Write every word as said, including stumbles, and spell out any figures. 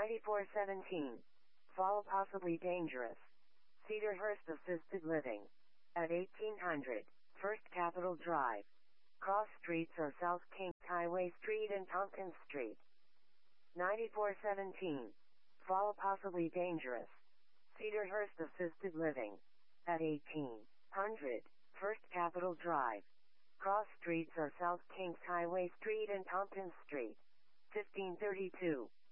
ninety-four seventeen. Fall possibly dangerous. Cedarhurst Assisted Living. At eighteen hundred. First Capitol Drive. Cross streets are South King Highway Street and Tompkins Street. ninety-four seventeen. Fall possibly dangerous. Cedarhurst Assisted Living. At eighteen hundred. First Capitol Drive. Cross streets are South Kings Highway Street and Tompkins Street. fifteen thirty-two.